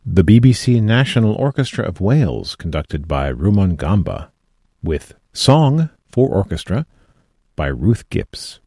The BBC National Orchestra of Wales, conducted by Rumon Gamba, with Song for Orchestra by Ruth Gips.